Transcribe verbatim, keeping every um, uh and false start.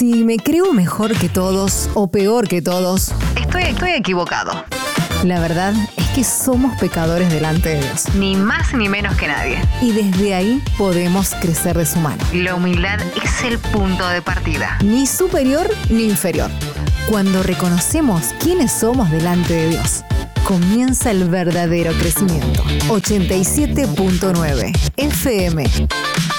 Si me creo mejor que todos o peor que todos, Estoy, estoy equivocado. la verdad es que somos pecadores delante de Dios. Ni más ni menos que nadie. Y desde ahí podemos crecer de su mano. La humildad es el punto de partida. Ni superior ni inferior. Cuando reconocemos quiénes somos delante de Dios, comienza el verdadero crecimiento. ochenta y siete punto nueve F M